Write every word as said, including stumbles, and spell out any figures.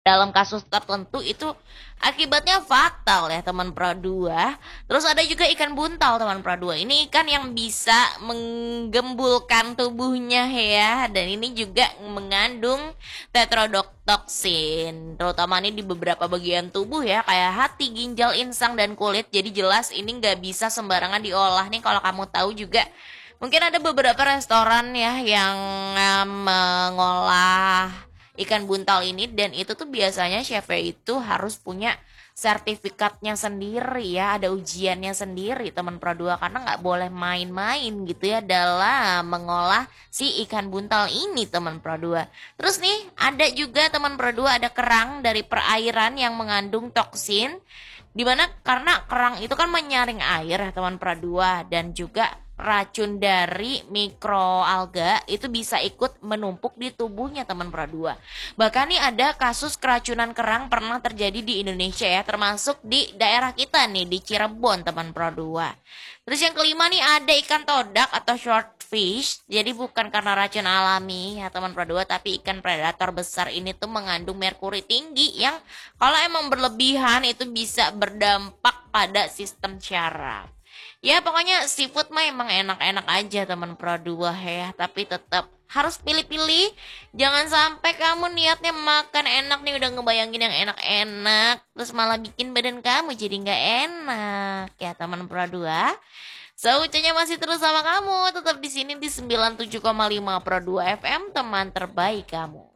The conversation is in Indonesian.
dalam kasus tertentu itu akibatnya fatal ya teman Pro dua. Terus ada juga ikan buntal teman Pro dua. Ini ikan yang bisa menggembulkan tubuhnya ya, dan ini juga mengandung tetrodotoksin, terutama ini di beberapa bagian tubuh ya, kayak hati, ginjal, insang, dan kulit. Jadi jelas ini nggak bisa sembarangan diolah nih. Kalau kamu tahu juga, mungkin ada beberapa restoran ya yang eh, mengolah ikan buntal ini, dan itu tuh biasanya chefnya itu harus punya sertifikatnya sendiri ya, ada ujiannya sendiri teman Pro dua, karena nggak boleh main-main gitu ya dalam mengolah si ikan buntal ini teman Pro dua. Terus nih ada juga teman Pro dua, ada kerang dari perairan yang mengandung toksin, dimana karena kerang itu kan menyaring air ya teman Pro dua, dan juga racun dari mikroalga itu bisa ikut menumpuk di tubuhnya teman Pro dua. Bahkan nih ada kasus keracunan kerang pernah terjadi di Indonesia ya, termasuk di daerah kita nih di Cirebon teman Pro dua. Terus yang kelima nih ada ikan todak atau short fish. Jadi bukan karena racun alami ya teman Pro dua, tapi ikan predator besar ini tuh mengandung merkuri tinggi yang kalau emang berlebihan itu bisa berdampak pada sistem syaraf. Ya pokoknya seafood mah emang enak-enak aja teman Pro dua ya, tapi tetap harus pilih-pilih. Jangan sampai kamu niatnya makan enak nih, udah ngebayangin yang enak-enak terus malah bikin badan kamu jadi nggak enak ya teman Pro dua. So, Ucanya masih terus sama kamu, tetap di sini di sembilan puluh tujuh koma lima Pro dua F M, teman terbaik kamu.